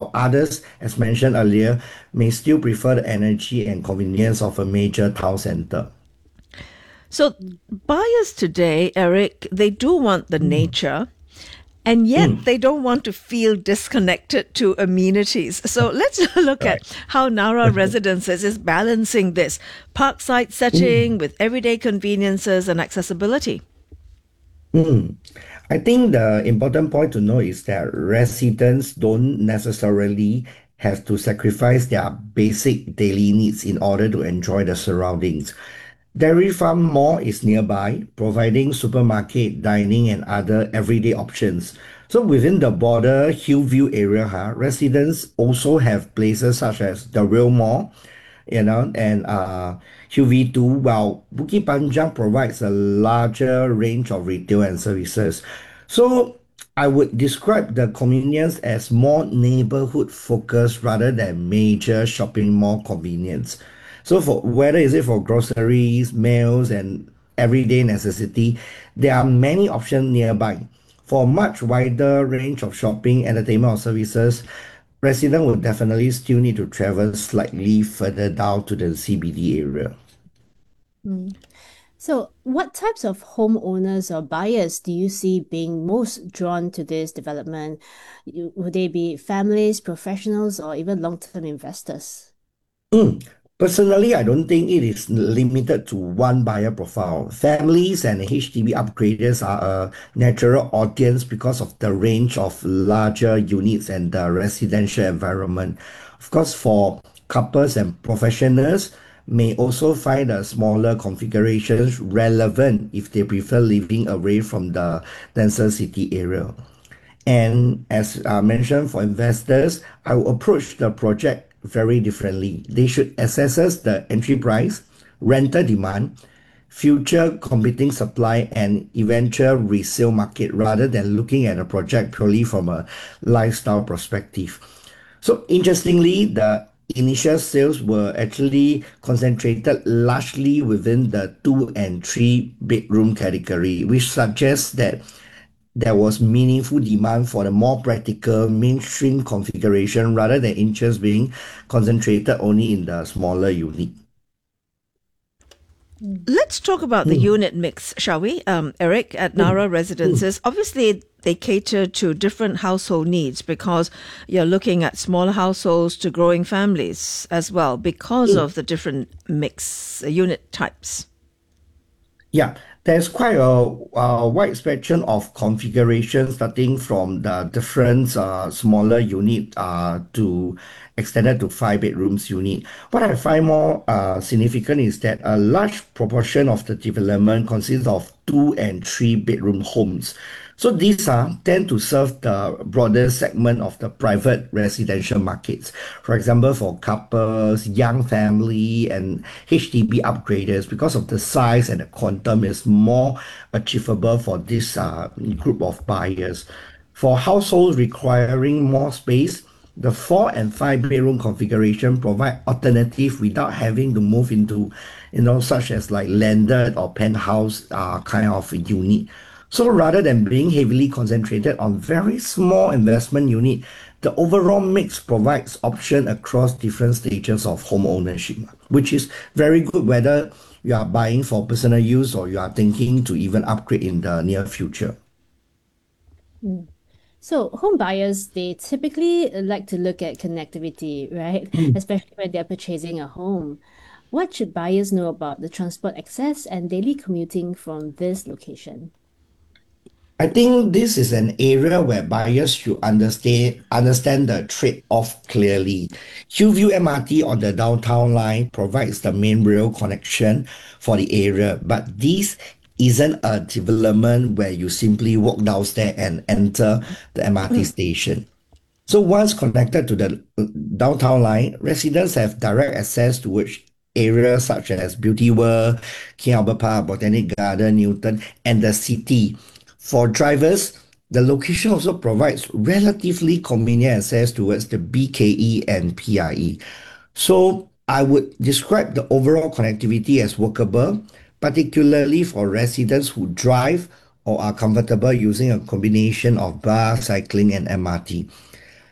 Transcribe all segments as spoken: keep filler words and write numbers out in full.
while others, as mentioned earlier, may still prefer the energy and convenience of a major town center. So buyers today, Eric, they do want the Mm. nature, and yet Mm. they don't want to feel disconnected to amenities. So let's look at Right. how Nara Residences is balancing this parkside setting Mm. with everyday conveniences and accessibility. Mm. I think the important point to know is that residents don't necessarily have to sacrifice their basic daily needs in order to enjoy the surroundings. Dairy Farm Mall is nearby, providing supermarket, dining, and other everyday options. So within the border Hillview area, huh, residents also have places such as the Rail Mall, you know, and uh, Q V two, while Bukit Panjang provides a larger range of retail and services. So I would describe the convenience as more neighborhood focused rather than major shopping mall convenience. So for whether is it for groceries, meals, and everyday necessity, there are many options nearby. For a much wider range of shopping, entertainment, or services, residents will definitely still need to travel slightly further down to the C B D area. Mm. So, what types of homeowners or buyers do you see being most drawn to this development? You- Would they be families, professionals, or even long-term investors? Mm. Personally, I don't think it is limited to one buyer profile. Families and H D B upgraders are a natural audience because of the range of larger units and the residential environment. Of course, for couples and professionals, may also find the smaller configurations relevant if they prefer living away from the denser city area. And as uh, mentioned, for investors, I will approach the project very differently. They should assess the entry price, rental demand, future competing supply, and eventual resale market rather than looking at a project purely from a lifestyle perspective. So interestingly, the initial sales were actually concentrated largely within the two and three bedroom category, which suggests that there was meaningful demand for the more practical mainstream configuration rather than interest being concentrated only in the smaller unit. Mm. Let's talk about the Mm, unit mix, shall we? Um, Eric, at mm, Nara mm, Residences, obviously they cater to different household needs because you're looking at smaller households to growing families as well because mm. of the different mix uh, unit types. Yeah, there's quite a, a wide spectrum of configurations starting from the different uh, smaller unit uh, to extended to five bedrooms unit. What I find more uh, significant is that a large proportion of the development consists of two and three bedroom homes. So these are tend to serve the broader segment of the private residential markets. For example, for couples, young family, and H D B upgraders, because of the size and the quantum is more achievable for this uh, group of buyers. For households requiring more space, the four and five bedroom configuration provide alternative without having to move into, you know, such as like landed or penthouse uh, kind of unit. So rather than being heavily concentrated on very small investment unit, the overall mix provides option across different stages of home ownership, which is very good whether you are buying for personal use or you are thinking to even upgrade in the near future. Mm. So, home buyers, they typically like to look at connectivity, right? Especially when they're purchasing a home. What should buyers know about the transport access and daily commuting from this location? I think this is an area where buyers should understand understand the trade-off clearly. Hillview M R T on the downtown line provides the main rail connection for the area, but this isn't a development where you simply walk downstairs and enter the M R T station. So once connected to the uh, downtown line, residents have direct access to which areas such as Beauty World, King Albert Park, Botanic Garden, Newton, and the city. For drivers, the location also provides relatively convenient access towards the B K E and P I E. So I would describe the overall connectivity as workable, particularly for residents who drive or are comfortable using a combination of bus, cycling, and M R T.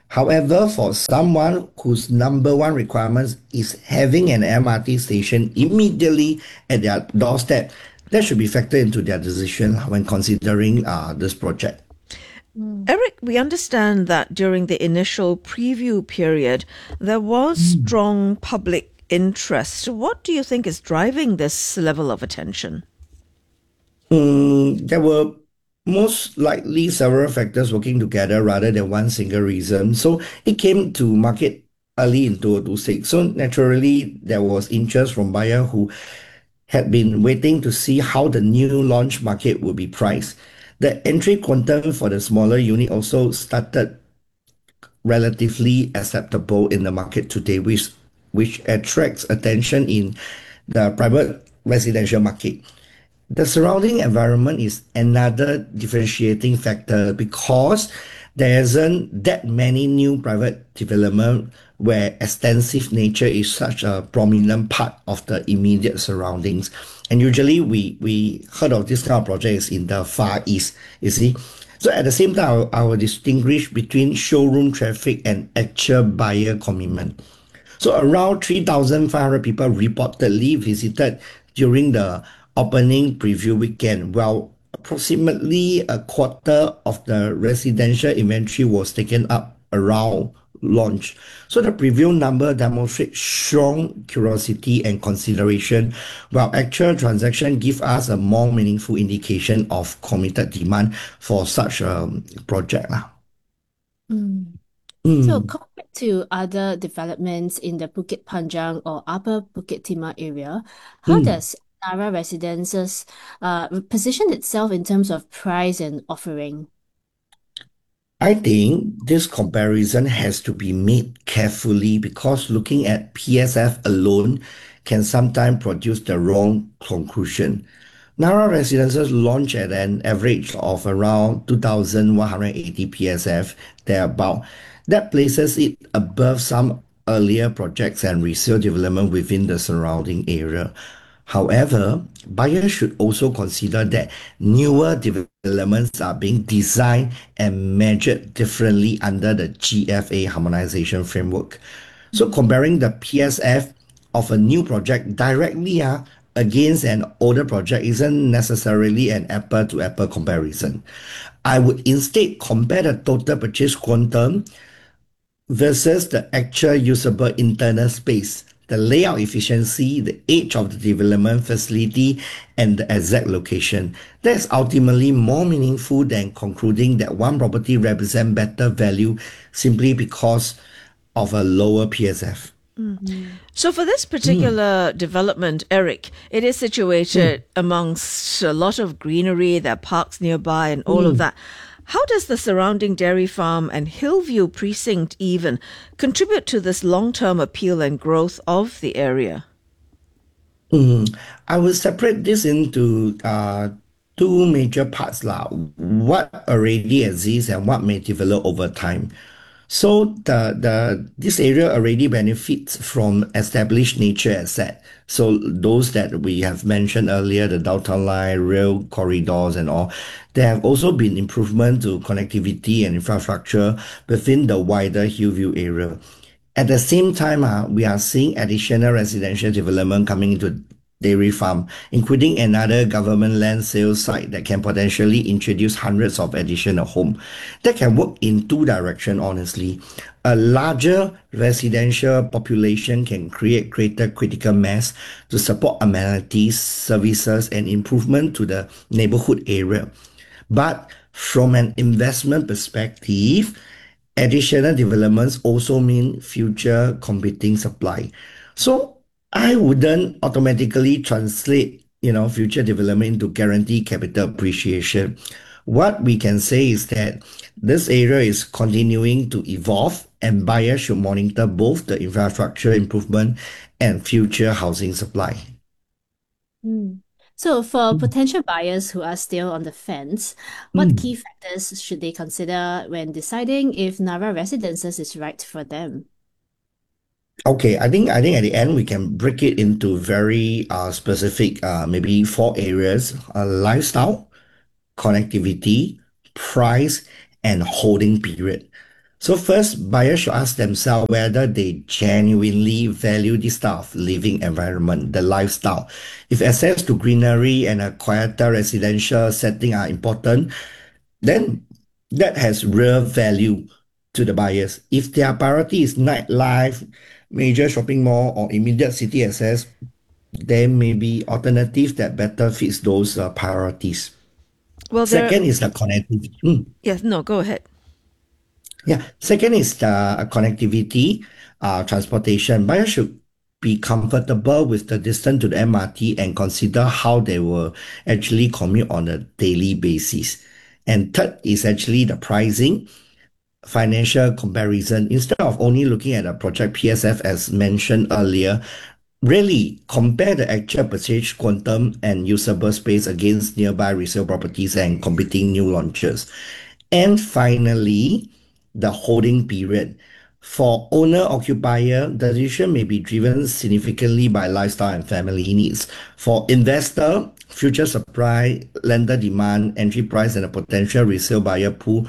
However, for someone whose number one requirement is having an M R T station immediately at their doorstep, that should be factored into their decision when considering uh, this project. Mm. Eric, we understand that during the initial preview period, there was strong public interest. What do you think is driving this level of attention? Mm, there were most likely several factors working together rather than one single reason. So it came to market early in two thousand twenty-six. So naturally, there was interest from buyer who had been waiting to see how the new launch market would be priced. The entry quantum for the smaller unit also started relatively acceptable in the market today, which which attracts attention in the private residential market. The surrounding environment is another differentiating factor because there isn't that many new private development where extensive nature is such a prominent part of the immediate surroundings. And usually we we heard of this kind of projects in the Far East, you see. So at the same time, I will distinguish between showroom traffic and actual buyer commitment. So around three thousand five hundred people reportedly visited during the opening preview weekend, while approximately a quarter of the residential inventory was taken up around launch. So the preview number demonstrates strong curiosity and consideration, while actual transaction give us a more meaningful indication of committed demand for such a project lah. Mm. So, Mm, compared to other developments in the Bukit Panjang or Upper Bukit Timah area, how mm. does Nara Residences uh, position itself in terms of price and offering? I think this comparison has to be made carefully because looking at P S F alone can sometimes produce the wrong conclusion. Nara Residences launch at an average of around two thousand one hundred eighty P S F, thereabout. That places it above some earlier projects and resale development within the surrounding area. However, buyers should also consider that newer developments are being designed and measured differently under the G F A harmonization framework. So Mm. comparing the P S F of a new project directly uh, against an older project isn't necessarily an apple to apple comparison. I would instead compare the total purchase quantum versus the actual usable internal space, the layout efficiency, the age of the development facility, and the exact location. That's ultimately more meaningful than concluding that one property represents better value simply because of a lower P S F. Mm. So, for this Mm, particular development, Eric, it is mm, situated amongst a lot of greenery, there are parks nearby, and all of mm. that. How does the surrounding dairy farm and Hillview precinct even contribute to this long term appeal and growth of the area? Mm, I will separate this into uh, two major parts lah. What already exists and what may develop over time. So the the this area already benefits from established nature asset. So those that we have mentioned earlier, the downtown line, rail corridors, and all, there have also been improvement to connectivity and infrastructure within the wider Hillview area. At the same time, uh, we are seeing additional residential development coming into dairy farm, including another government land sales site that can potentially introduce hundreds of additional homes. That can work in two directions, honestly. A larger residential population can create greater critical mass to support amenities, services, and improvement to the neighborhood area. But from an investment perspective, additional developments also mean future competing supply. So I wouldn't automatically translate, you know, future development into guaranteed capital appreciation. What we can say is that this area is continuing to evolve and buyers should monitor both the infrastructure improvement and future housing supply. Mm. So, for potential buyers who are still on the fence, what key Mm. factors should they consider when deciding if Nara Residences is right for them? Okay, I think I think at the end we can break it into very uh, specific, uh, maybe four areas: uh, lifestyle, connectivity, price, and holding period. So first, buyers should ask themselves whether they genuinely value this type of living environment, the lifestyle. If access to greenery and a quieter residential setting are important, then that has real value to the buyers. If their priority is nightlife, major shopping mall, or immediate city access, there may be alternatives that better fits those uh, priorities. Well, there. Second is the connectivity. Mm. Yes, no, go ahead. Yeah. Second is the connectivity, uh, transportation. Buyers should be comfortable with the distance to the M R T and consider how they will actually commute on a daily basis. And third is actually the pricing, financial comparison. Instead of only looking at a project P S F as mentioned earlier, really compare the actual purchase quantum and usable space against nearby resale properties and competing new launches. And finally, the holding period. For owner-occupier, the decision may be driven significantly by lifestyle and family needs. For investor, future supply, lender demand, entry price, and a potential resale buyer pool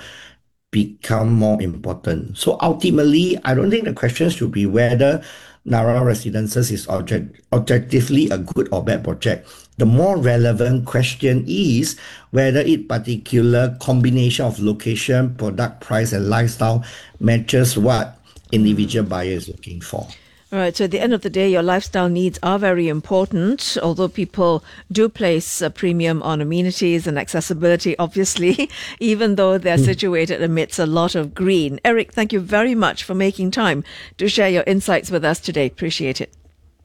become more important. So ultimately, I don't think the question should be whether Nara Residences is object, objectively a good or bad project. The more relevant question is whether it particular combination of location, product, price, and lifestyle matches what individual buyer is looking for. All right, so at the end of the day, your lifestyle needs are very important, although people do place a premium on amenities and accessibility, obviously, even though they're mm. situated amidst a lot of green. Eric, thank you very much for making time to share your insights with us today. Appreciate it.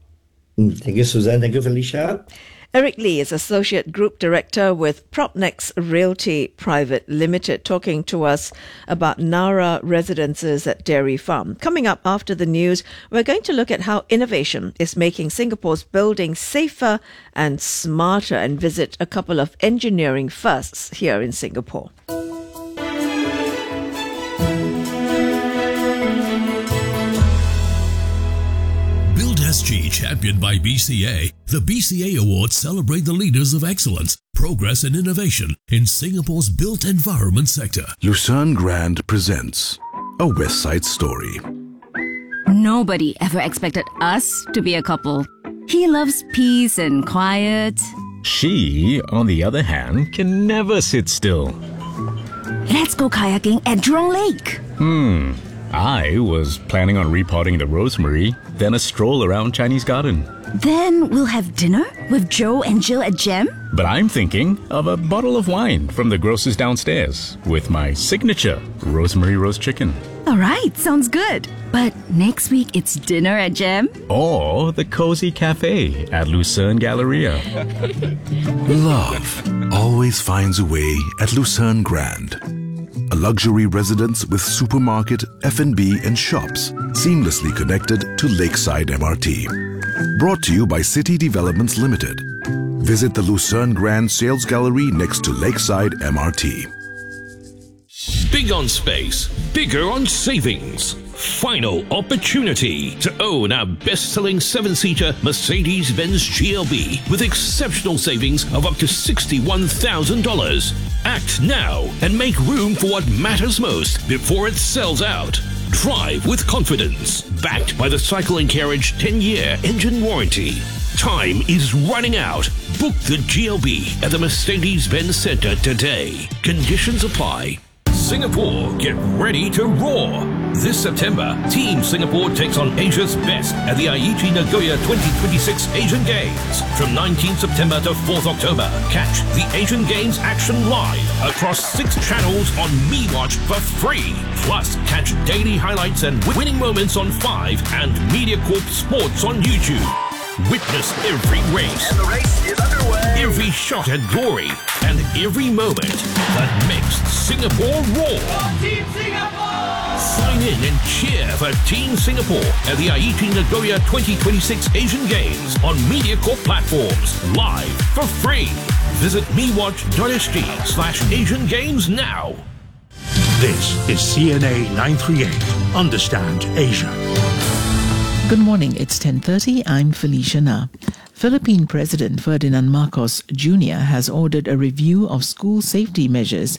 Mm, thank you, Susan. Thank you, Felicia. Eric Lee is Associate Group Director with Propnex Realty Private Limited, talking to us about Nara Residences at Dairy Farm. Coming up after the news, we're going to look at how innovation is making Singapore's buildings safer and smarter and visit a couple of engineering firsts here in Singapore. S G championed by B C A, the B C A Awards celebrate the leaders of excellence, progress and innovation in Singapore's built environment sector. Lucerne Grand presents A West Side Story. Nobody ever expected us to be a couple. He loves peace and quiet. She, on the other hand, can never sit still. Let's go kayaking at Jurong Lake. Hmm. I was planning on repotting the rosemary, then a stroll around Chinese Garden. Then we'll have dinner with Joe and Jill at Gem. But I'm thinking of a bottle of wine from the grocer's downstairs with my signature rosemary roast chicken. All right, sounds good. But next week it's dinner at Gem. Or the cozy cafe at Lucerne Galleria. Love always finds a way at Lucerne Grand. A luxury residence with supermarket, F and B and shops seamlessly connected to Lakeside M R T. Brought to you by City Developments Limited. Visit the Lucerne Grand Sales Gallery next to Lakeside M R T. Big on space, bigger on savings. Final opportunity to own our best-selling seven-seater Mercedes-Benz G L B with exceptional savings of up to sixty-one thousand dollars. Act now and make room for what matters most before it sells out. Drive with confidence, backed by the Cycle and Carriage ten-year engine warranty. Time is running out. Book the G L B at the Mercedes-Benz Centre today. Conditions apply. Singapore, get ready to roar. This September, Team Singapore takes on Asia's best at the Aichi Nagoya twenty twenty-six Asian Games. From nineteenth September to fourth October, catch the Asian Games action live across six channels on MeWatch for free. Plus, catch daily highlights and winning moments on Five and MediaCorp Sports on YouTube. Witness every race, and the race is underway. Every shot at glory, and every moment that makes Singapore roar. Team Singapore! Sign in and cheer for Team Singapore at the Aichi Nagoya twenty twenty-six Asian Games on MediaCorp platforms, live for free. Visit mewatch.sg slash Asian Games now. This is C N A nine thirty-eight. Understand Asia. Good morning, it's ten thirty, I'm Felicia Na. Philippine President Ferdinand Marcos Junior has ordered a review of school safety measures for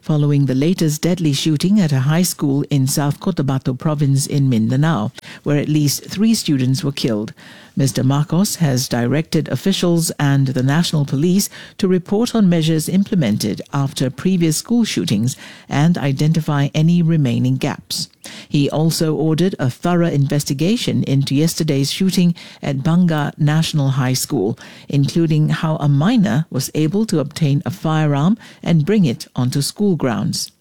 following the latest deadly shooting at a high school in South Cotabato province in Mindanao, where at least three students were killed. Mister Marcos has directed officials and the National Police to report on measures implemented after previous school shootings and identify any remaining gaps. He also ordered a thorough investigation into yesterday's shooting at Bangka National High School, including how a minor was able to obtain a firearm and bring it onto school grounds.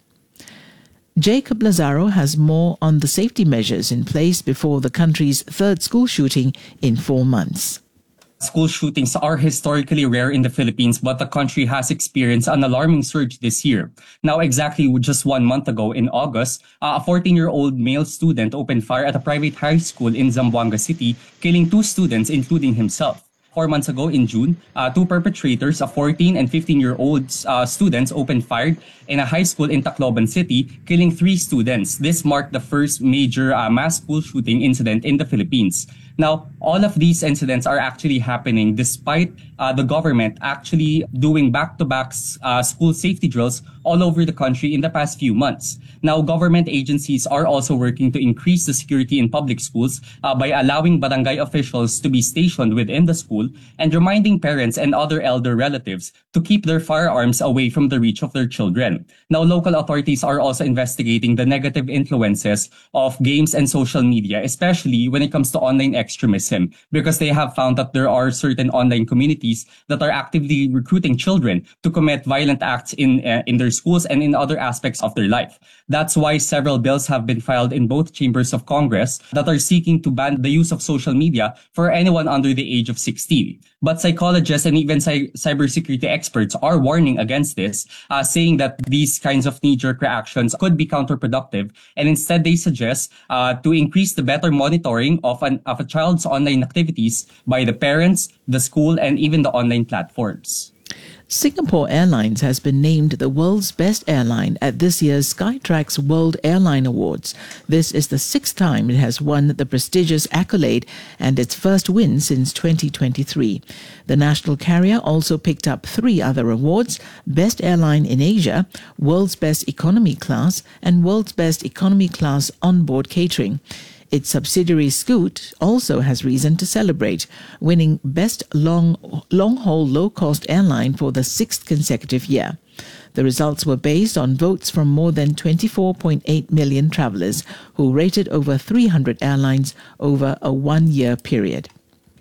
Jacob Lazaro has more on the safety measures in place before the country's third school shooting in four months. School shootings are historically rare in the Philippines, but the country has experienced an alarming surge this year. Now, exactly just one month ago in August, a fourteen-year-old male student opened fire at a private high school in Zamboanga City, killing two students, including himself. Four months ago in June, uh, two perpetrators, a fourteen and fifteen-year-old uh, students, opened fire in a high school in Tacloban City, killing three students. This marked the first major uh, mass school shooting incident in the Philippines. Now, all of these incidents are actually happening despite uh, the government actually doing back-to-back uh, school safety drills all over the country in the past few months. Now, government agencies are also working to increase the security in public schools uh, by allowing barangay officials to be stationed within the school and reminding parents and other elder relatives to keep their firearms away from the reach of their children. Now, local authorities are also investigating the negative influences of games and social media, especially when it comes to online extremism, because they have found that there are certain online communities that are actively recruiting children to commit violent acts in uh, in their schools and in other aspects of their life. That's why several bills have been filed in both chambers of Congress that are seeking to ban the use of social media for anyone under the age of sixteen. But psychologists and even cy- cybersecurity experts are warning against this, uh, saying that these kinds of knee-jerk reactions could be counterproductive, and instead they suggest uh, to increase the better monitoring of an of a child's online activities by the parents, the school, and even the online platforms. Singapore Airlines has been named the world's best airline at this year's Skytrax World Airline Awards. This is the sixth time it has won the prestigious accolade and its first win since twenty twenty-three. The national carrier also picked up three other awards: Best Airline in Asia, World's Best Economy Class, and World's Best Economy Class Onboard Catering. Its subsidiary Scoot also has reason to celebrate, winning Best Long, Long-Haul Low-Cost Airline for the sixth consecutive year. The results were based on votes from more than twenty-four point eight million travellers who rated over three hundred airlines over a one-year period.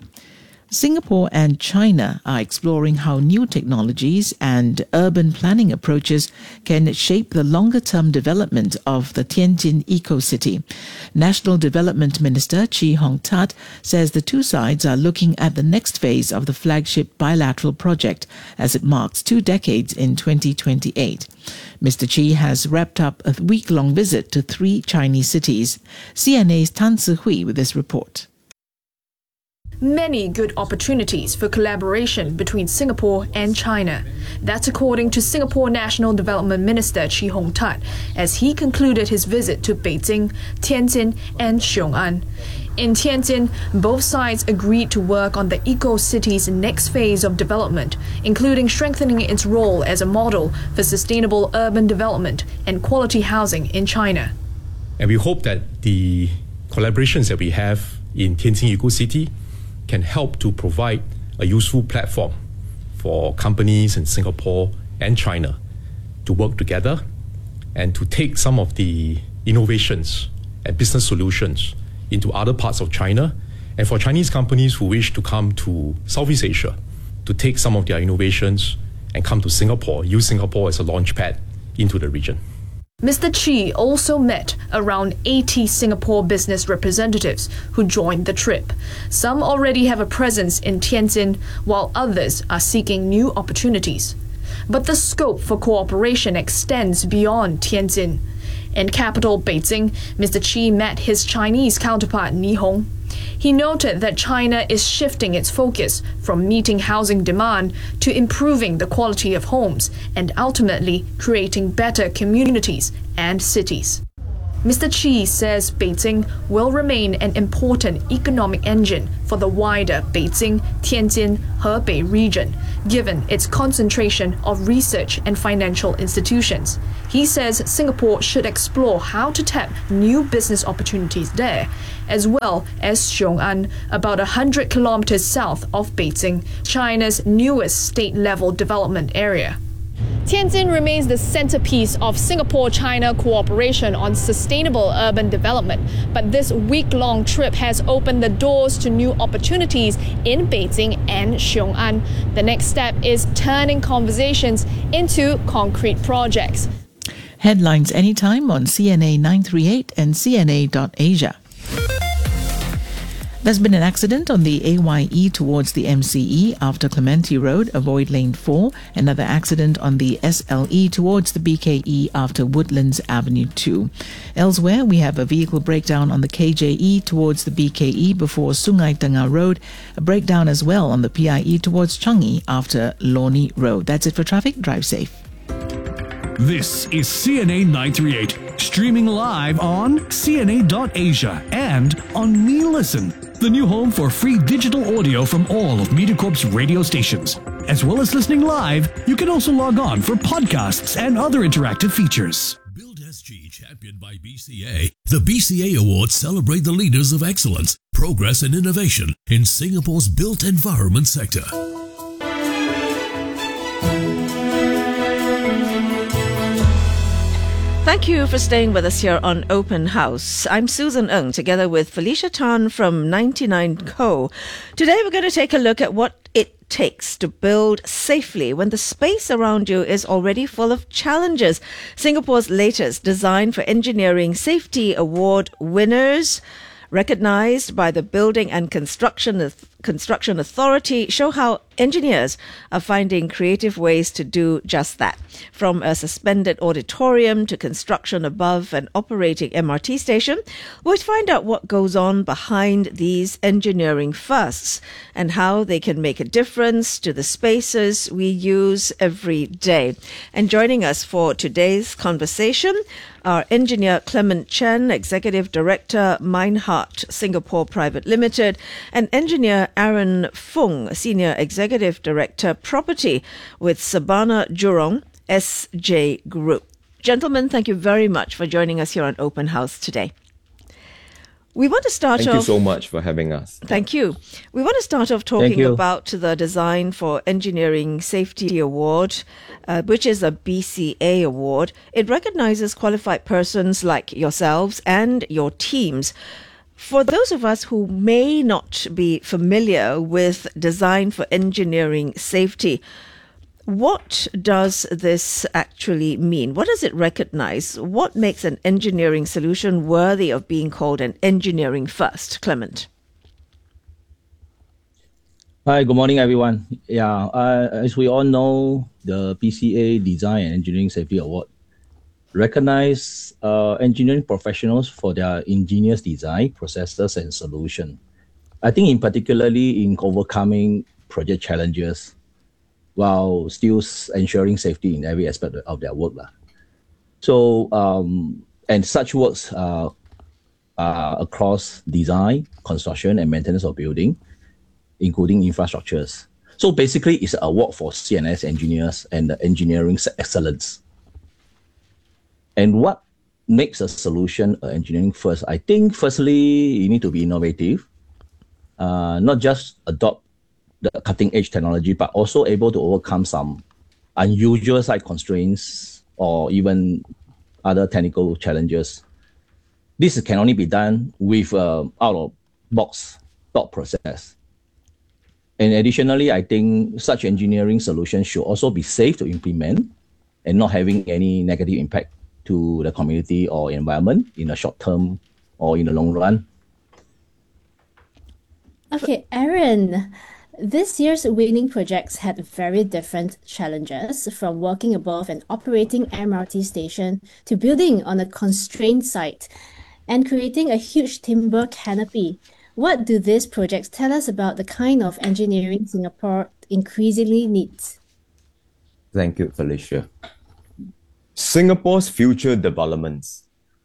Singapore and China are exploring how new technologies and urban planning approaches can shape the longer-term development of the Tianjin eco-city. National Development Minister Chee Hong Tat says the two sides are looking at the next phase of the flagship bilateral project as it marks two decades in twenty twenty-eight. Mister Chee has wrapped up a week-long visit to three Chinese cities. C N A's Tan Tzu-Hui with this report. Many good opportunities for collaboration between Singapore and China. That's according to Singapore National Development Minister Chee Hong Tat as he concluded his visit to Beijing, Tianjin and Xiong'an. In Tianjin, both sides agreed to work on the eco-city's next phase of development, including strengthening its role as a model for sustainable urban development and quality housing in China. And we hope that the collaborations that we have in Tianjin Eco-City can help to provide a useful platform for companies in Singapore and China to work together and to take some of the innovations and business solutions into other parts of China, and for Chinese companies who wish to come to Southeast Asia to take some of their innovations and come to Singapore, use Singapore as a launch pad into the region. Mister Chee also met around eighty Singapore business representatives who joined the trip. Some already have a presence in Tianjin, while others are seeking new opportunities. But the scope for cooperation extends beyond Tianjin. In capital Beijing, Mister Chee met his Chinese counterpart Ni Hong. He noted that China is shifting its focus from meeting housing demand to improving the quality of homes and ultimately creating better communities and cities. Mister Chi says Beijing will remain an important economic engine for the wider Beijing-Tianjin-Hebei region, given its concentration of research and financial institutions. He says Singapore should explore how to tap new business opportunities there, as well as Xiong'an, about one hundred kilometers south of Beijing, China's newest state-level development area. Tianjin remains the centerpiece of Singapore-China cooperation on sustainable urban development, but this week-long trip has opened the doors to new opportunities in Beijing and Xiong'an. The next step is turning conversations into concrete projects. Headlines anytime on C N A nine thirty-eight and C N A dot Asia. There's been an accident on the A Y E towards the M C E after Clementi Road, avoid lane four. Another accident on the S L E towards the B K E after Woodlands Avenue two. Elsewhere, we have a vehicle breakdown on the K J E towards the B K E before Sungai Tengah Road. A breakdown as well on the P I E towards Changi after Lornie Road. That's it for traffic. Drive safe. This is C N A nine thirty-eight, streaming live on C N A dot Asia and on Me Listen, the new home for free digital audio from all of MediaCorp's radio stations. As well as listening live, you can also log on for podcasts and other interactive features. BuildSG, championed by B C A. The B C A Awards celebrate the leaders of excellence, progress and innovation in Singapore's built environment sector. Thank you for staying with us here on Open House. I'm Susan Ng, together with Felicia Tan from ninety-nine Co. Today we're going to take a look at what it takes to build safely when the space around you is already full of challenges. Singapore's latest Design for Engineering Safety Award winners, recognized by the Building and Construction Construction Authority, show how engineers are finding creative ways to do just that. From a suspended auditorium to construction above an operating M R T station, we'll find out what goes on behind these engineering firsts and how they can make a difference to the spaces we use every day. And joining us for today's conversation, our engineer Clement Chen, Executive Director, Minehart Singapore Private Limited, and engineer Aaron Fung, Senior Executive Director, Property with Sabana Jurong S J Group. Gentlemen, thank you very much for joining us here on Open House today. We want to start Thank off... you so much for having us. Thank you. We want to start off talking about the Design for Engineering Safety Award, uh, which is a B C A award. It recognizes qualified persons like yourselves and your teams. For those of us who may not be familiar with Design for Engineering Safety, what does this actually mean? What does it recognize? What makes an engineering solution worthy of being called an engineering first? Clement. Hi, good morning, everyone. Yeah, uh, as we all know, the B C A Design and Engineering Safety Award recognize uh, engineering professionals for their ingenious design, processes, and solution. I think in particularly in overcoming project challenges while still ensuring safety in every aspect of their work. So, um, and such works uh, uh, across design, construction, and maintenance of building, including infrastructures. So basically, it's an award for C N S engineers and the engineering excellence. And what makes a solution uh, engineering first? I think firstly, you need to be innovative, uh, not just adopt the cutting edge technology, but also able to overcome some unusual site constraints or even other technical challenges. This can only be done with uh, out of box thought process. And additionally, I think such engineering solutions should also be safe to implement and not having any negative impact to the community or environment in the short term or in the long run. Okay, Aaron, this year's winning projects had very different challenges, from working above an operating M R T station to building on a constrained site and creating a huge timber canopy. What do these projects tell us about the kind of engineering Singapore increasingly needs? Thank you, Felicia. Singapore's future developments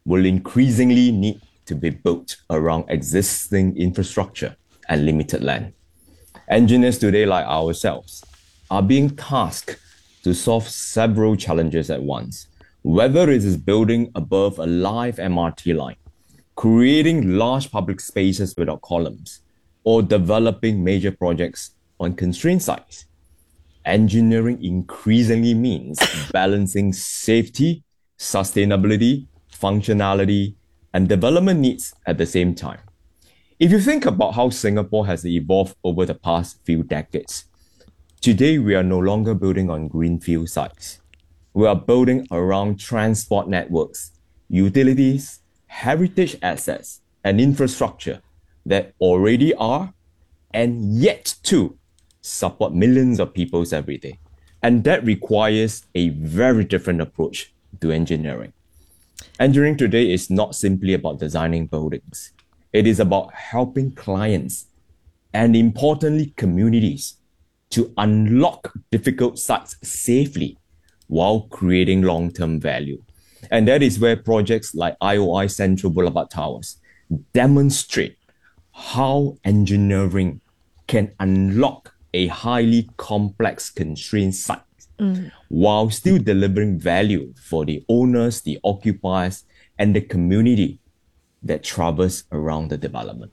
will increasingly need to be built around existing infrastructure and limited land. Engineers today, like ourselves, are being tasked to solve several challenges at once, whether it is building above a live M R T line, creating large public spaces without columns, or developing major projects on constrained sites. Engineering increasingly means balancing safety, sustainability, functionality, and development needs at the same time. If you think about how Singapore has evolved over the past few decades, today we are no longer building on greenfield sites. We are building around transport networks, utilities, heritage assets, and infrastructure that already are and yet to support millions of people every day. And that requires a very different approach to engineering. Engineering today is not simply about designing buildings. It is about helping clients and, importantly, communities to unlock difficult sites safely while creating long-term value. And that is where projects like I O I Central Boulevard Towers demonstrate how engineering can unlock a highly complex constrained site mm. while still delivering value for the owners, the occupiers, and the community that traverse around the development.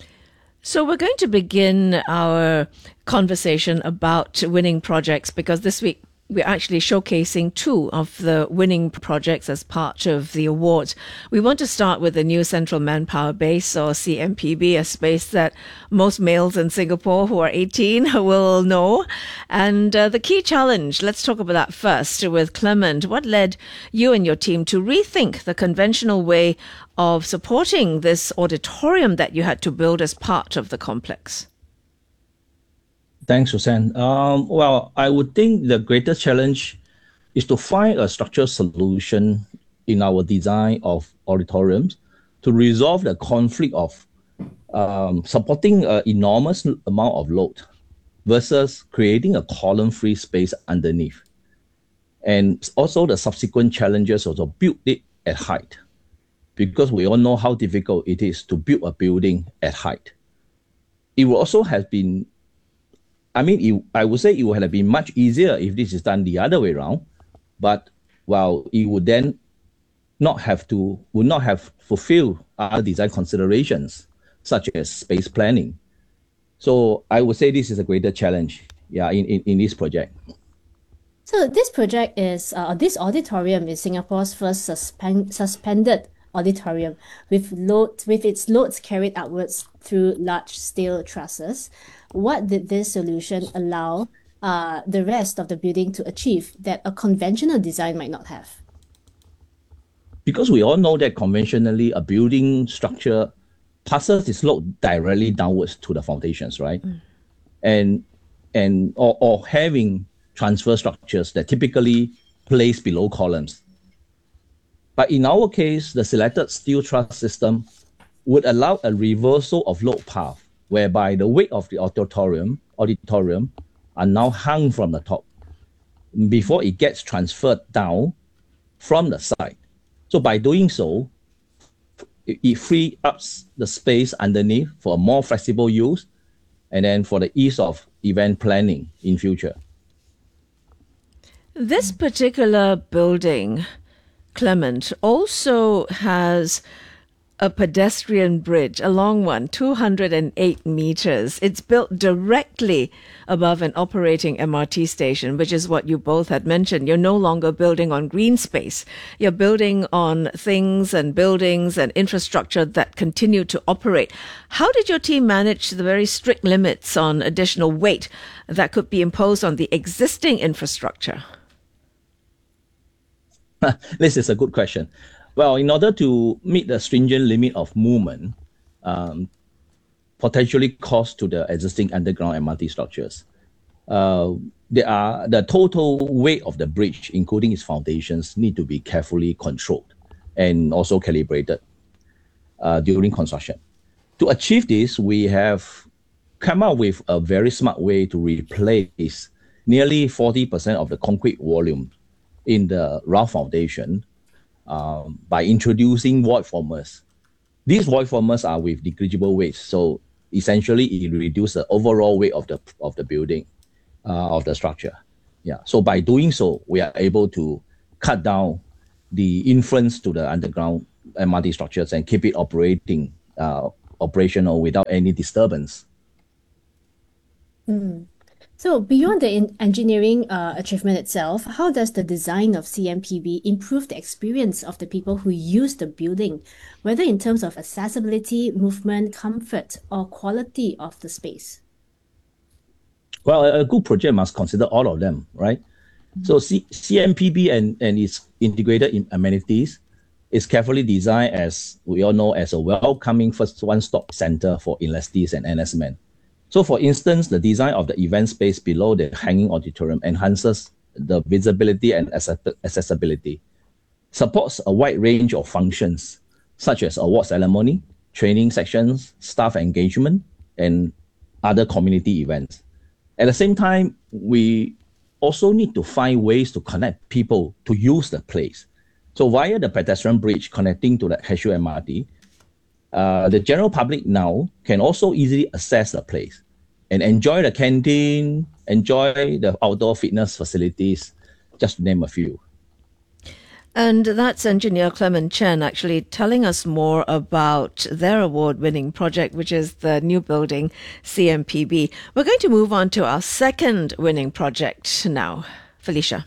So we're going to begin our conversation about winning projects because this week we're actually showcasing two of the winning projects as part of the awards. We want to start with the new Central Manpower Base, or C M P B, a space that most males in Singapore who are eighteen will know. And uh, the key challenge, let's talk about that first with Clement. What led you and your team to rethink the conventional way of supporting this auditorium that you had to build as part of the complex? Thanks, Suzanne. Um, well, I would think the greatest challenge is to find a structural solution in our design of auditoriums to resolve the conflict of um, supporting an enormous amount of load versus creating a column-free space underneath. And also the subsequent challenges also build it at height, because we all know how difficult it is to build a building at height. It will also have been I mean, it, I would say it would have been much easier if this is done the other way around, but well, it would then not have to, would not have fulfilled other design considerations, such as space planning. So I would say this is a greater challenge, yeah, in, in, in this project. So this project is, uh, this auditorium is Singapore's first suspend, suspended auditorium with load, with its loads carried upwards through large steel trusses. What did this solution allow uh, the rest of the building to achieve that a conventional design might not have? Because we all know that conventionally a building structure passes its load directly downwards to the foundations, right? Mm. And and or, or having transfer structures that typically place below columns. But in our case, the selected steel truss system would allow a reversal of load path, whereby the weight of the auditorium auditorium are now hung from the top before it gets transferred down from the side. So by doing so, it, it frees up the space underneath for a more flexible use and then for the ease of event planning in future. This particular building, Clement, also has a pedestrian bridge, a long one, two hundred eight meters. It's built directly above an operating M R T station, which is what you both had mentioned. You're no longer building on green space. You're building on things and buildings and infrastructure that continue to operate. How did your team manage the very strict limits on additional weight that could be imposed on the existing infrastructure? This is a good question. Well, in order to meet the stringent limit of movement, um, potentially caused to the existing underground M R T structures, uh, there are the total weight of the bridge, including its foundations, need to be carefully controlled and also calibrated uh, during construction. To achieve this, we have come up with a very smart way to replace nearly forty percent of the concrete volume in the rough foundation um, by introducing void formers. These void formers are with negligible weight, so essentially it reduces the overall weight of the of the building, uh, of the structure. Yeah. So by doing so, we are able to cut down the influence to the underground M R T structures and keep it operating, uh, operational without any disturbance. Mm. So beyond the in- engineering uh, achievement itself, how does the design of C M P B improve the experience of the people who use the building, whether in terms of accessibility, movement, comfort, or quality of the space? Well, a good project must consider all of them, right? Mm-hmm. So C- CMPB and, and its integrated amenities is carefully designed, as we all know, as a welcoming first one-stop center for enlistees and N S men. So for instance, the design of the event space below the hanging auditorium enhances the visibility and accessibility, supports a wide range of functions, such as award ceremony, training sections, staff engagement, and other community events. At the same time, we also need to find ways to connect people to use the place. So via the pedestrian bridge connecting to the Cashew M R T, uh, the general public now can also easily access the place and enjoy the canteen, enjoy the outdoor fitness facilities, just to name a few. And that's engineer Clement Chen actually telling us more about their award-winning project, which is the new building C M P B. We're going to move on to our second winning project now. Felicia.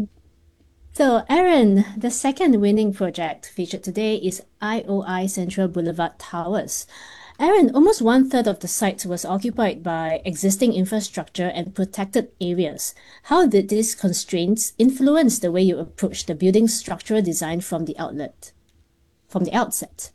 So, Aaron, the second winning project featured today is I O I Central Boulevard Towers. Aaron, almost one-third of the site was occupied by existing infrastructure and protected areas. How did these constraints influence the way you approach the building's structural design from the outlet, from the outset?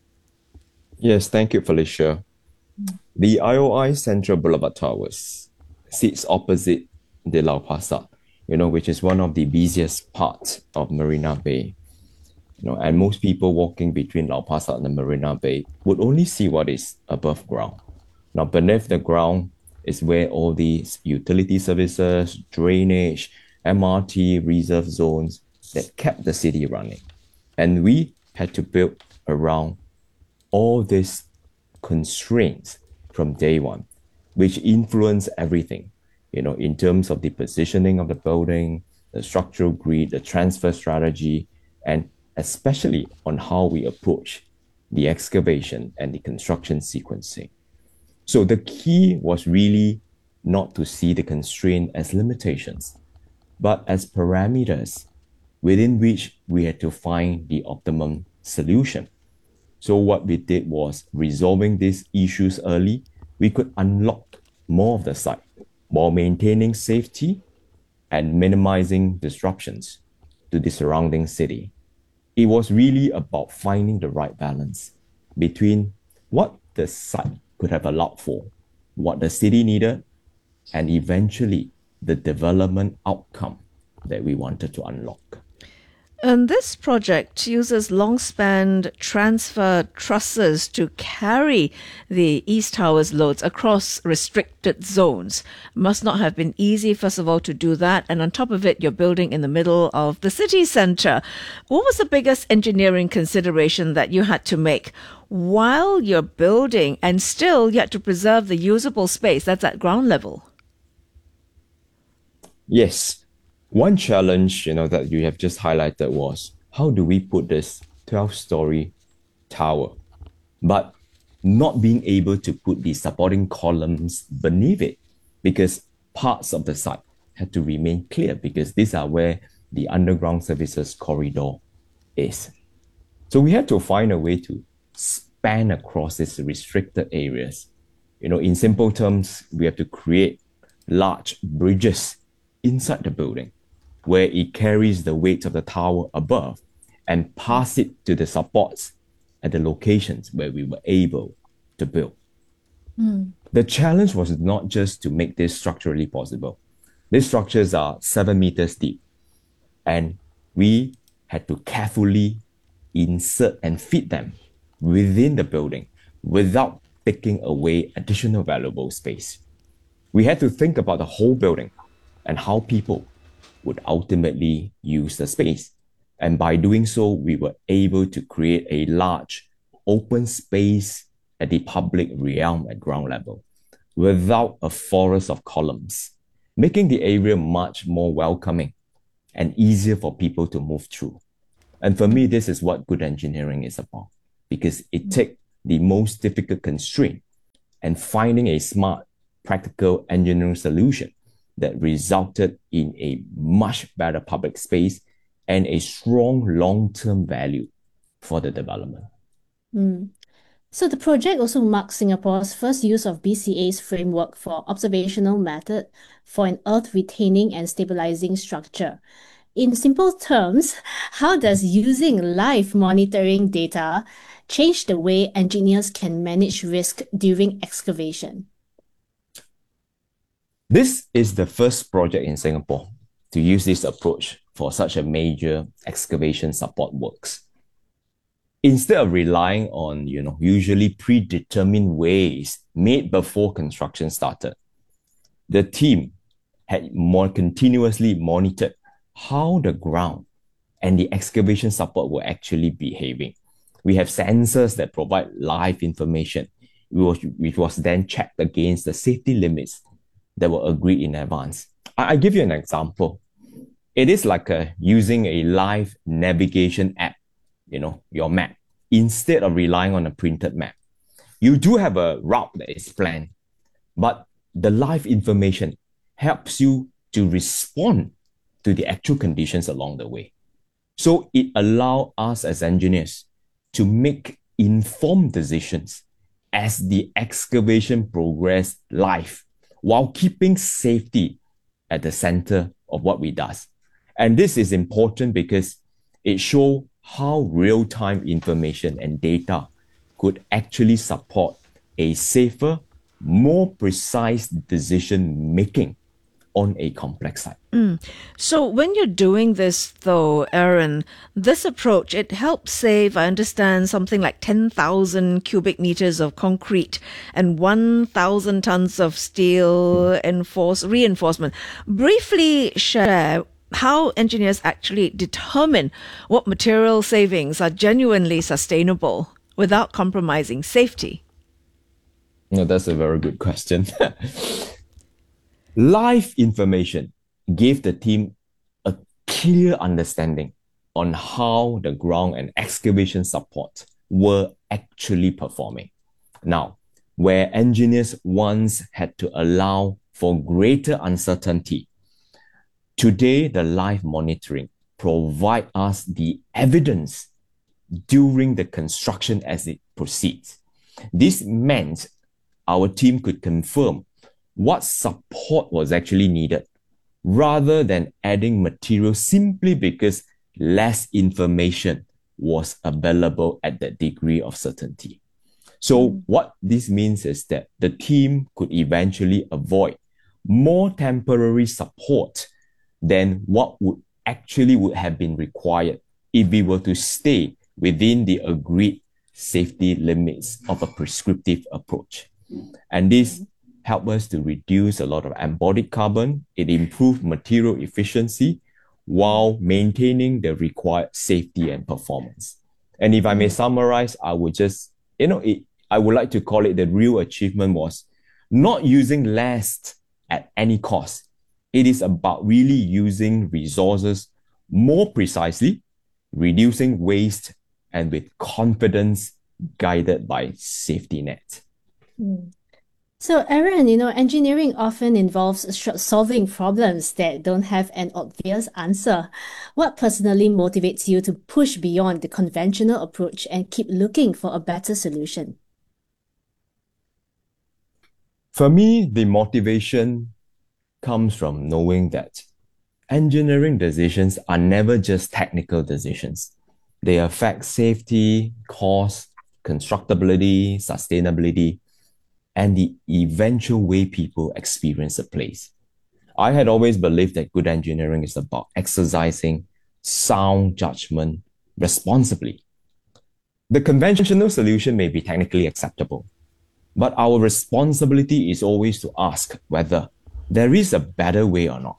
Yes, thank you, Felicia. The I O I Central Boulevard Towers sits opposite the Lau Pa Sat, you know, which is one of the busiest parts of Marina Bay. You know, and most people walking between Lau Pa Sat and Marina Bay would only see what is above ground. Now, beneath the ground is where all these utility services, drainage, M R T, reserve zones that kept the city running. And we had to build around all these constraints from day one, which influence everything, you know, in terms of the positioning of the building, the structural grid, the transfer strategy, and especially on how we approach the excavation and the construction sequencing. So the key was really not to see the constraint as limitations, but as parameters within which we had to find the optimum solution. So what we did was resolving these issues early, we could unlock more of the site while maintaining safety and minimizing disruptions to the surrounding city. It was really about finding the right balance between what the site could have allowed for, what the city needed, and eventually the development outcome that we wanted to unlock. And this project uses long-span transfer trusses to carry the East Towers loads across restricted zones. Must not have been easy, first of all, to do that. And on top of it, you're building in the middle of the city centre. What was the biggest engineering consideration that you had to make while you're building and still yet to preserve the usable space that's at ground level? Yes. One challenge, you know, that you have just highlighted was how do we put this twelve-story tower, but not being able to put the supporting columns beneath it because parts of the site had to remain clear because these are where the underground services corridor is. So we had to find a way to span across these restricted areas. You know, in simple terms, we have to create large bridges inside the building where it carries the weight of the tower above and pass it to the supports at the locations where we were able to build. Mm. The challenge was not just to make this structurally possible. These structures are seven meters deep, and we had to carefully insert and fit them within the building without taking away additional valuable space. We had to think about the whole building and how people would ultimately use the space. And by doing so, we were able to create a large open space at the public realm at ground level without a forest of columns, making the area much more welcoming and easier for people to move through. And for me, this is what good engineering is about, because it takes the most difficult constraint and finding a smart, practical engineering solution that resulted in a much better public space and a strong long-term value for the development. Mm. So the project also marks Singapore's first use of B C A's framework for observational method for an earth retaining and stabilizing structure. In simple terms, how does using live monitoring data change the way engineers can manage risk during excavation? This is the first project in Singapore to use this approach for such a major excavation support works. Instead of relying on, you know, usually predetermined ways made before construction started, the team had more continuously monitored how the ground and the excavation support were actually behaving. We have sensors that provide live information, which, which was then checked against the safety limits that were agreed in advance. I, I give you an example. It is like a, using a live navigation app, you know, your map, instead of relying on a printed map. You do have a route that is planned, but the live information helps you to respond to the actual conditions along the way. So it allows us as engineers to make informed decisions as the excavation progresses live, while keeping safety at the center of what we do. And this is important because it shows how real-time information and data could actually support a safer, more precise decision-making on a complex site. Mm. So when you're doing this, though, Aaron, this approach, it helps save, I understand, something like ten thousand cubic meters of concrete and one thousand tons of steel enforce, reinforcement. Briefly share how engineers actually determine what material savings are genuinely sustainable without compromising safety. No, that's a very good question. Live information gave the team a clear understanding on how the ground and excavation support were actually performing. Now, where engineers once had to allow for greater uncertainty, today the live monitoring provide us the evidence during the construction as it proceeds. This meant our team could confirm what support was actually needed, rather than adding material simply because less information was available at that degree of certainty. So what this means is that the team could eventually avoid more temporary support than what would actually would have been required if we were to stay within the agreed safety limits of a prescriptive approach. And this help us to reduce a lot of embodied carbon. It improved material efficiency while maintaining the required safety and performance. And if I may summarize, I would just, you know, it, I would like to call it the real achievement was not using less at any cost. It is about really using resources more precisely, reducing waste, and with confidence guided by safety net. Mm. So, Aaron, you know, engineering often involves solving problems that don't have an obvious answer. What personally motivates you to push beyond the conventional approach and keep looking for a better solution? For me, the motivation comes from knowing that engineering decisions are never just technical decisions. They affect safety, cost, constructability, sustainability, and the eventual way people experience a place. I had always believed that good engineering is about exercising sound judgment responsibly. The conventional solution may be technically acceptable, but our responsibility is always to ask whether there is a better way or not.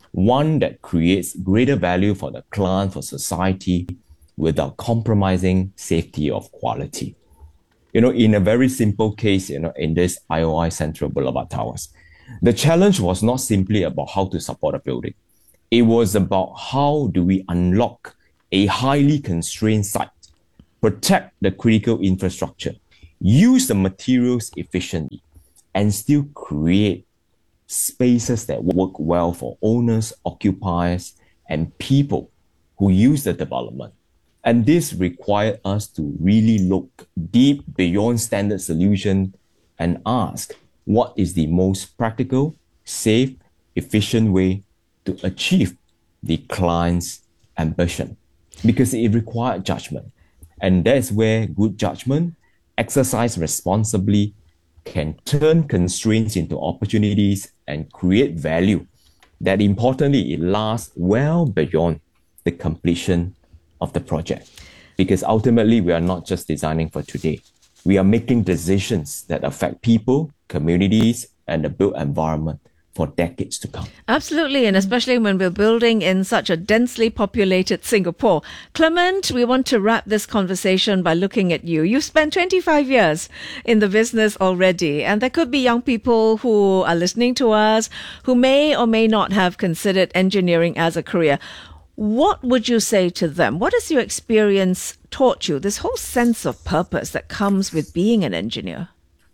one that creates greater value for the client, for society, without compromising safety of quality. You know, in a very simple case, you know, in this I O I Central Boulevard Towers, the challenge was not simply about how to support a building. It was about how do we unlock a highly constrained site, protect the critical infrastructure, use the materials efficiently, and still create spaces that work well for owners, occupiers, and people who use the development. And this required us to really look deep beyond standard solution and ask what is the most practical, safe, efficient way to achieve the client's ambition, because it required judgment. And that's where good judgment, exercised responsibly, can turn constraints into opportunities and create value that, importantly, it lasts well beyond the completion of the project. Because ultimately, we are not just designing for today. We are making decisions that affect people, communities, and the built environment for decades to come. Absolutely, and especially when we're building in such a densely populated Singapore. Clement, we want to wrap this conversation by looking at you. You've spent twenty-five years in the business already, and there could be young people who are listening to us who may or may not have considered engineering as a career. What would you say to them? What has your experience taught you, this whole sense of purpose that comes with being an engineer?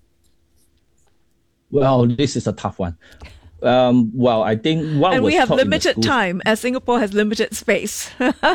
Well, this is a tough one. Um, well, I think what and was we have taught in the limited schools- time, as Singapore has limited space.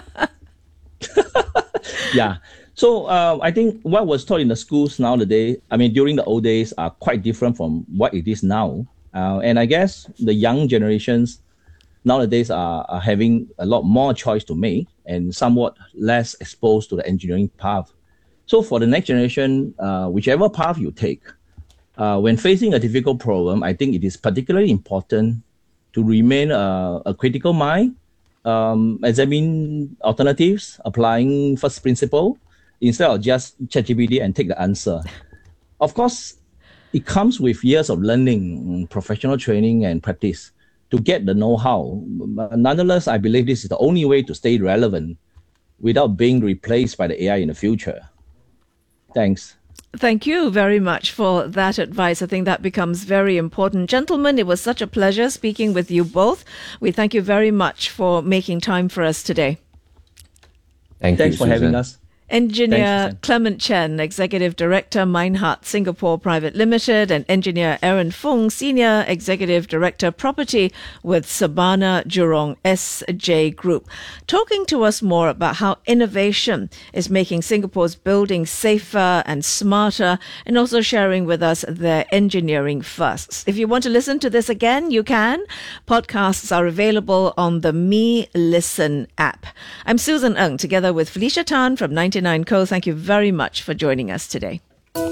Yeah. So uh, I think what was taught in the schools nowadays, I mean, during the old days, are quite different from what it is now. Uh, and I guess the young generations nowadays are, are having a lot more choice to make and somewhat less exposed to the engineering path. So for the next generation, uh, whichever path you take, Uh, when facing a difficult problem, I think it is particularly important to remain uh, a critical mind, um, examine alternatives, applying first principle, instead of just ChatGPT and take the answer. Of course, it comes with years of learning, professional training, and practice to get the know-how. Nonetheless, I believe this is the only way to stay relevant without being replaced by the A I in the future. Thanks. Thank you very much for that advice. I think that becomes very important. Gentlemen, it was such a pleasure speaking with you both. We thank you very much for making time for us today. Thank Thanks you, for having Susan. us. Engineer Thanks, Clement Chen, Executive Director, Meinhardt Singapore Private Limited, and Engineer Aaron Fung, Senior Executive Director, Property with Sabana Jurong S J Group, talking to us more about how innovation is making Singapore's buildings safer and smarter, and also sharing with us their engineering firsts. If you want to listen to this again, you can. Podcasts are available on the Me Listen app. I'm Susan Ng, together with Felicia Tan from ninety-nine Co. Thank you very much for joining us today.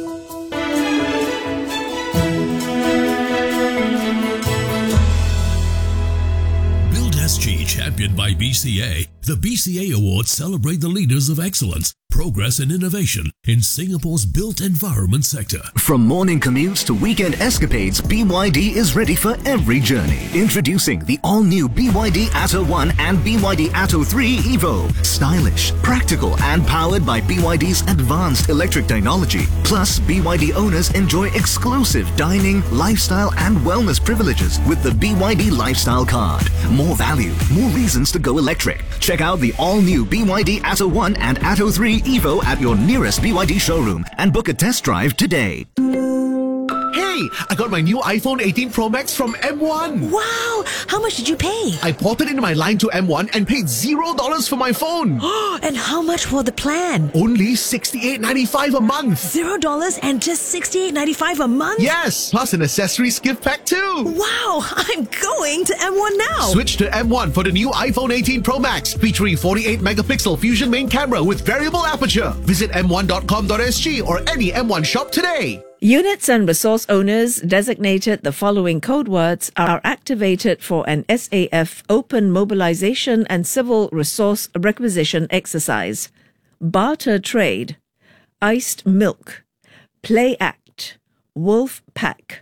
Build S G, championed by B C A. The B C A Awards celebrate the leaders of excellence, progress and innovation in Singapore's built environment sector. From morning commutes to weekend escapades, B Y D is ready for every journey. Introducing the all-new B Y D Atto one and B Y D Atto three Evo. Stylish, practical and powered by B Y D's advanced electric technology. Plus, B Y D owners enjoy exclusive dining, lifestyle and wellness privileges with the B Y D Lifestyle Card. More value, more reasons to go electric. Check out the all-new B Y D Atto one and Atto three Evo at your nearest B Y D showroom and book a test drive today. Hey, I got my new iPhone eighteen Pro Max from M one. Wow! How much did you pay? I ported in my line to M one and paid zero dollars for my phone. And how much for the plan? Only sixty-eight ninety-five a month. Zero dollars and just sixty-eight ninety-five a month? Yes, plus an accessories gift pack too. Wow! I'm going to M one now. Switch to M one for the new iPhone eighteen Pro Max, featuring forty-eight megapixel Fusion main camera with variable aperture. Visit m one dot com dot s g or any M one shop today. Units and resource owners designated the following code words are activated for an S A F open mobilization and civil resource requisition exercise. Barter trade, iced milk, play act, wolf pack.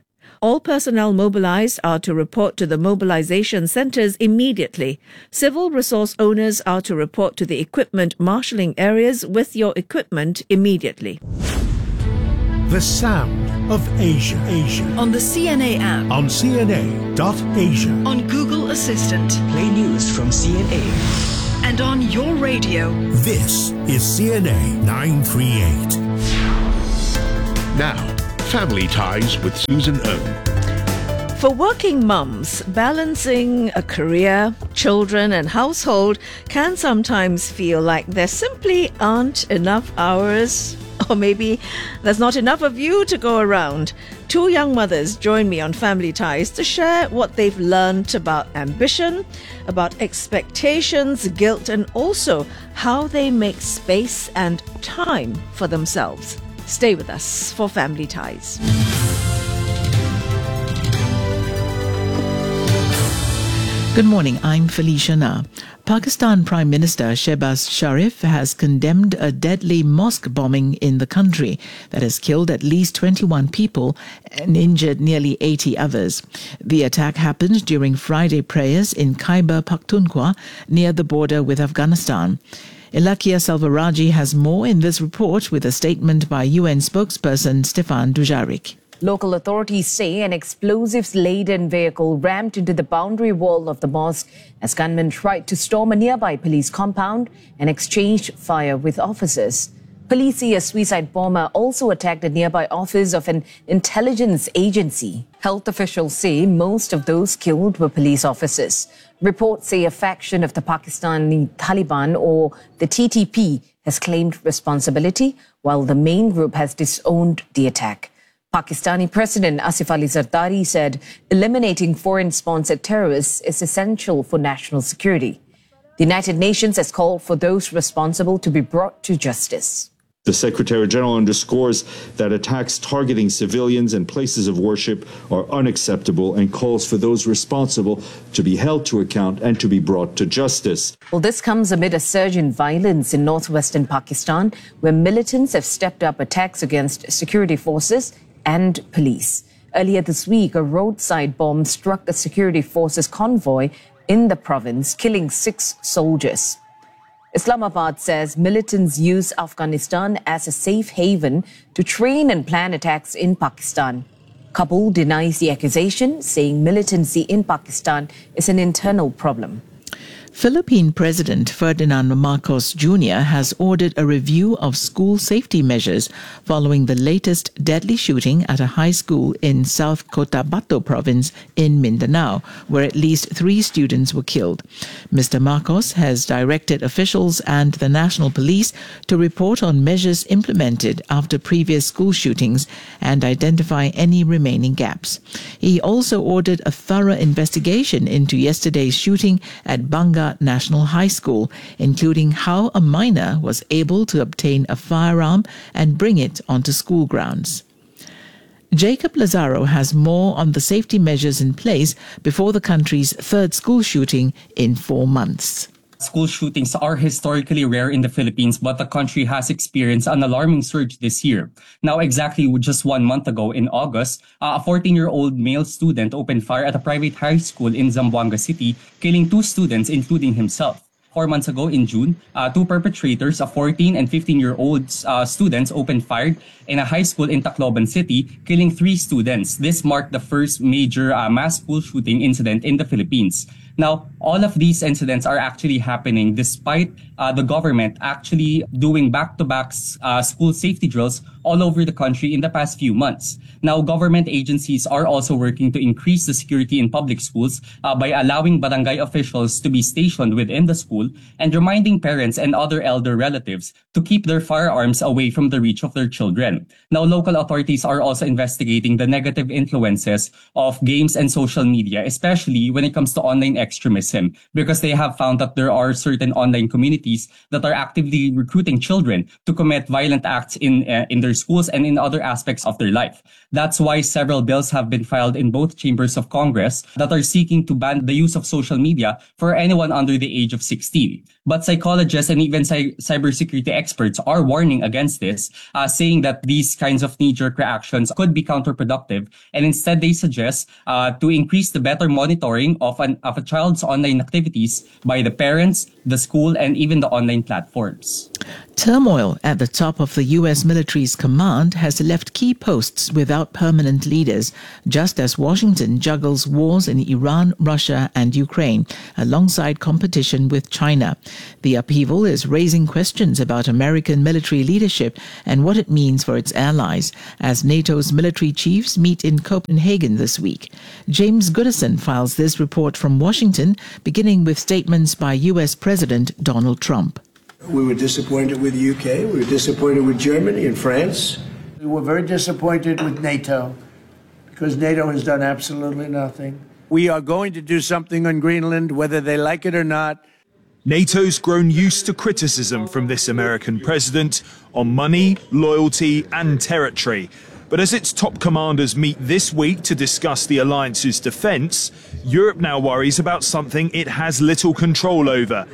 All personnel mobilized are to report to the mobilization centers immediately. Civil resource owners are to report to the equipment marshalling areas with your equipment immediately. The sound of Asia. Asia. On the C N A app. On C N A dot Asia. On Google Assistant. Play news from C N A. And on your radio. This is C N A nine thirty-eight. Now, Family Ties with Susan Ng. For working mums, balancing a career, children and household can sometimes feel like there simply aren't enough hours, or maybe there's not enough of you to go around. Two young mothers join me on Family Ties to share what they've learned about ambition, about expectations, guilt, and also how they make space and time for themselves. Stay with us for Family Ties. Good morning, I'm Felicia Na. Pakistan Prime Minister Shehbaz Sharif has condemned a deadly mosque bombing in the country that has killed at least twenty-one people and injured nearly eighty others. The attack happened during Friday prayers in Khyber Pakhtunkhwa near the border with Afghanistan. Ilakia Salvaraji has more in this report with a statement by U N spokesperson Stefan Dujarric. Local authorities say an explosives-laden vehicle rammed into the boundary wall of the mosque as gunmen tried to storm a nearby police compound and exchanged fire with officers. Police say a suicide bomber also attacked a nearby office of an intelligence agency. Health officials say most of those killed were police officers. Reports say a faction of the Pakistani Taliban, or the T T P, has claimed responsibility, while the main group has disowned the attack. Pakistani President Asif Ali Zardari said eliminating foreign-sponsored terrorists is essential for national security. The United Nations has called for those responsible to be brought to justice. The Secretary General underscores that attacks targeting civilians and places of worship are unacceptable and calls for those responsible to be held to account and to be brought to justice. Well, this comes amid a surge in violence in northwestern Pakistan, where militants have stepped up attacks against security forces and police. Earlier this week, a roadside bomb struck a security forces convoy in the province, killing six soldiers. Islamabad says militants use Afghanistan as a safe haven to train and plan attacks in Pakistan. Kabul denies the accusation, saying militancy in Pakistan is an internal problem. Philippine President Ferdinand Marcos Junior has ordered a review of school safety measures following the latest deadly shooting at a high school in South Cotabato province in Mindanao, where at least three students were killed. Mister Marcos has directed officials and the National Police to report on measures implemented after previous school shootings and identify any remaining gaps. He also ordered a thorough investigation into yesterday's shooting at Banga National High School, including how a minor was able to obtain a firearm and bring it onto school grounds. Jacob Lazaro has more on the safety measures in place before the country's third school shooting in four months. School shootings are historically rare in the Philippines, but the country has experienced an alarming surge this year. Now, exactly just one month ago in August, uh, a fourteen-year-old male student opened fire at a private high school in Zamboanga City, killing two students, including himself. Four months ago in June, uh, two perpetrators, a fourteen and fifteen-year-old uh, students, opened fire in a high school in Tacloban City, killing three students. This marked the first major uh, mass school shooting incident in the Philippines. Now, all of these incidents are actually happening despite uh, the government actually doing back-to-back uh, school safety drills all over the country in the past few months. Now, government agencies are also working to increase the security in public schools uh, by allowing barangay officials to be stationed within the school and reminding parents and other elder relatives to keep their firearms away from the reach of their children. Now, local authorities are also investigating the negative influences of games and social media, especially when it comes to online extremism, because they have found that there are certain online communities that are actively recruiting children to commit violent acts in uh, in their schools and in other aspects of their life. That's why several bills have been filed in both chambers of Congress that are seeking to ban the use of social media for anyone under the age of sixteen. But psychologists and even cy- cybersecurity experts are warning against this, uh, saying that these kinds of knee-jerk reactions could be counterproductive. And instead, they suggest uh, to increase the better monitoring of, an, of a child's online activities by the parents, the school, and even the online platforms. Turmoil at the top of the U S military's command has left key posts without permanent leaders, just as Washington juggles wars in Iran, Russia, and Ukraine, alongside competition with China. The upheaval is raising questions about American military leadership and what it means for its allies, as NATO's military chiefs meet in Copenhagen this week. James Goodison files this report from Washington, beginning with statements by U S President Donald Trump. We were disappointed with the U K. We were disappointed with Germany and France. We were very disappointed with NATO because NATO has done absolutely nothing. We are going to do something on Greenland, whether they like it or not. NATO's grown used to criticism from this American president on money, loyalty and territory. But as its top commanders meet this week to discuss the alliance's defence, Europe now worries about something it has little control over.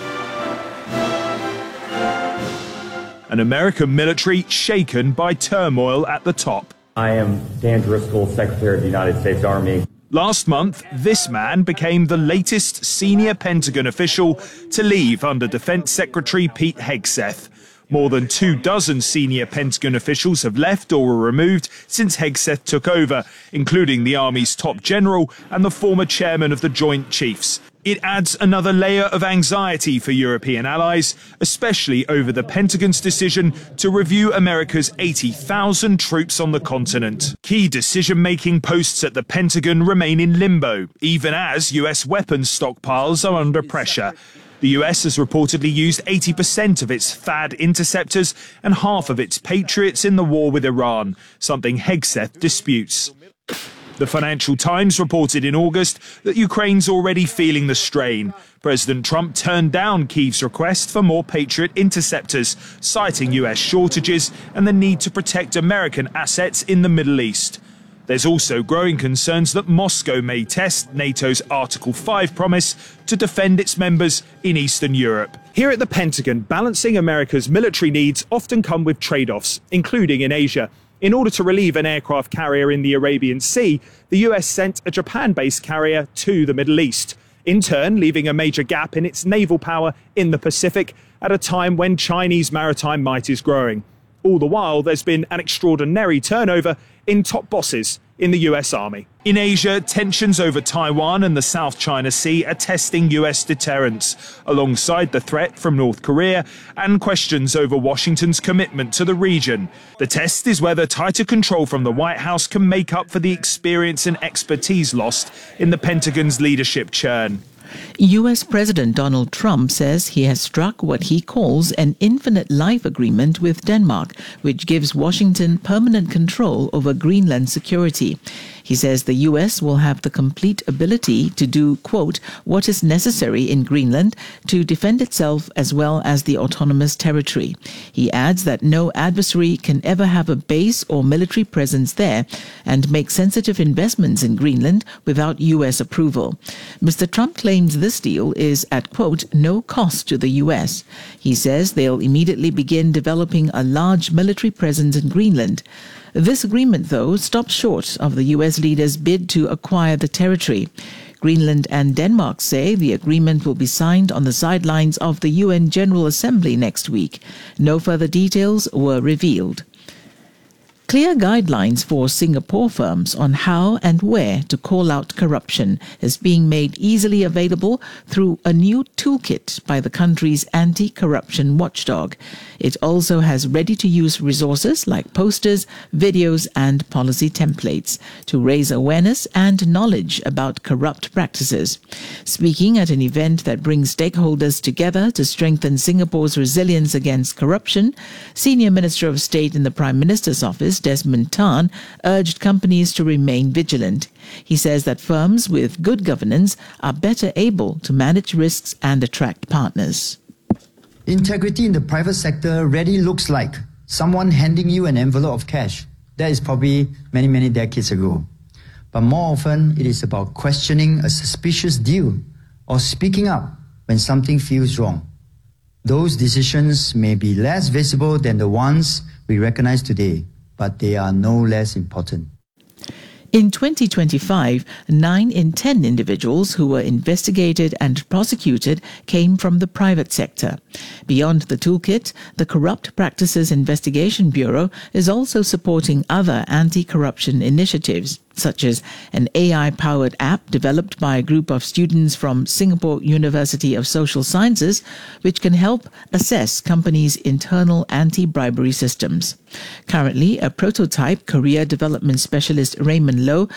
An American military shaken by turmoil at the top. I am Dan Driscoll, Secretary of the United States Army. Last month, this man became the latest senior Pentagon official to leave under Defense Secretary Pete Hegseth. More than two dozen senior Pentagon officials have left or were removed since Hegseth took over, including the Army's top general and the former chairman of the Joint Chiefs. It adds another layer of anxiety for European allies, especially over the Pentagon's decision to review America's eighty thousand troops on the continent. Key decision-making posts at the Pentagon remain in limbo, even as U S weapons stockpiles are under pressure. The U S has reportedly used eighty percent of its THAAD interceptors and half of its Patriots in the war with Iran, something Hegseth disputes. The Financial Times reported in August that Ukraine's already feeling the strain. President Trump turned down Kyiv's request for more Patriot interceptors, citing U S shortages and the need to protect American assets in the Middle East. There's also growing concerns that Moscow may test NATO's Article five promise to defend its members in Eastern Europe. Here at the Pentagon, balancing America's military needs often come with trade-offs, including in Asia. In order to relieve an aircraft carrier in the Arabian Sea, the U S sent a Japan-based carrier to the Middle East, in turn leaving a major gap in its naval power in the Pacific at a time when Chinese maritime might is growing. All the while, there's been an extraordinary turnover in top bosses in the U S Army. In Asia, tensions over Taiwan and the South China Sea are testing U S deterrence, alongside the threat from North Korea and questions over Washington's commitment to the region. The test is whether tighter control from the White House can make up for the experience and expertise lost in the Pentagon's leadership churn. U S President Donald Trump says he has struck what he calls an infinite life agreement with Denmark, which gives Washington permanent control over Greenland security. He says the U S will have the complete ability to do, quote, what is necessary in Greenland to defend itself as well as the autonomous territory. He adds that no adversary can ever have a base or military presence there and make sensitive investments in Greenland without U S approval. Mister Trump claims this deal is at, quote, no cost to the U S. He says they'll immediately begin developing a large military presence in Greenland. This agreement, though, stops short of the U S leaders' bid to acquire the territory. Greenland and Denmark say the agreement will be signed on the sidelines of the U N General Assembly next week. No further details were revealed. Clear guidelines for Singapore firms on how and where to call out corruption is being made easily available through a new toolkit by the country's anti-corruption watchdog. It also has ready-to-use resources like posters, videos, and policy templates to raise awareness and knowledge about corrupt practices. Speaking at an event that brings stakeholders together to strengthen Singapore's resilience against corruption, Senior Minister of State in the Prime Minister's office, Desmond Tan, urged companies to remain vigilant. He says that firms with good governance are better able to manage risks and attract partners. Integrity in the private sector rarely looks like someone handing you an envelope of cash. That is probably many, many decades ago. But more often, it is about questioning a suspicious deal or speaking up when something feels wrong. Those decisions may be less visible than the ones we recognize today, but they are no less important. In twenty twenty-five, nine in ten individuals who were investigated and prosecuted came from the private sector. Beyond the toolkit, the Corrupt Practices Investigation Bureau is also supporting other anti-corruption initiatives, such as an A I-powered app developed by a group of students from Singapore University of Social Sciences, which can help assess companies' internal anti-bribery systems. Currently, a prototype career development specialist, Raymond Lowe,